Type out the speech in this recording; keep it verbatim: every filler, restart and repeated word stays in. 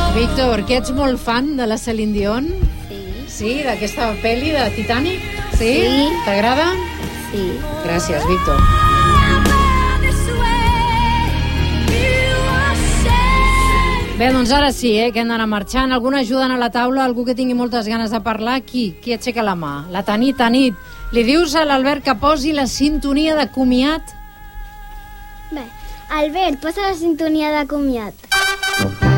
Víctor, que ets molt fan de la Celine Dion? Sí. Sí, d'aquesta pel·li de Titanic? Sí? Sí. T'agrada? Sí. Gràcies, Víctor. Bé, doncs ara sí, eh, que hem d'anar marxant. Alguna ajuda a la taula? Algú que tingui moltes ganes de parlar? Qui? Qui aixeca la mà? La Tanit, Tanit. Li dius a l'Albert que posi la sintonia de comiat? Bé, Albert, posa la sintonia de comiat.